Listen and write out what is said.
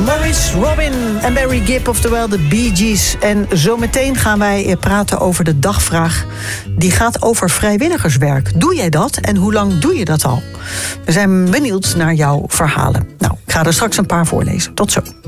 Maurice Robin en Barry Gibb, oftewel de Bee Gees. En zometeen gaan wij praten over de dagvraag. Die gaat over vrijwilligerswerk. Doe jij dat en hoe lang doe je dat al? We zijn benieuwd naar jouw verhalen. Nou, ik ga er straks een paar voorlezen. Tot zo.